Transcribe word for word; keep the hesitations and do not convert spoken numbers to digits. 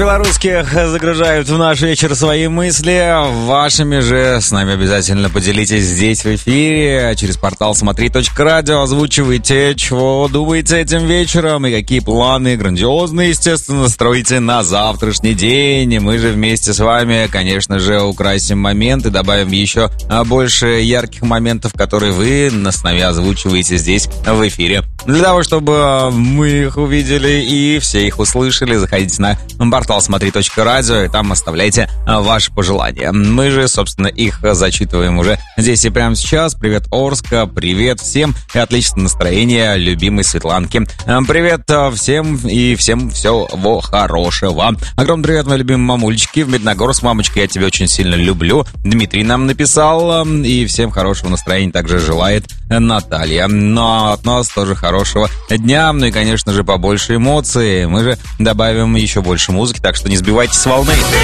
белорусских загружают в наш вечер свои мысли. Вашими же с нами обязательно поделитесь здесь в эфире. Через портал смотри точка радио озвучивайте, чего думаете этим вечером и какие планы грандиозные, естественно, строите на завтрашний день. И мы же вместе с вами, конечно же, украсим момент и добавим еще больше ярких моментов, которые вы с нами озвучиваете здесь в эфире. Для того, чтобы мы их увидели и все их услышали, заходите на портал смотри точка радио и там оставляйте ваши пожелания. Мы же, собственно, их зачитываем уже здесь и прямо сейчас. Привет, Орска, привет всем и отличного настроения любимой Светланки. Привет всем и всем всего хорошего. Огромный привет, мои любимые мамульчики в Медногорск. Мамочка, я тебя очень сильно люблю. Дмитрий нам написал, и всем хорошего настроения также желает Наталья. Но от нас тоже хорошего дня, ну и, конечно же, побольше эмоций. Мы же добавим еще больше музыки, так что не сбивайтесь с волны.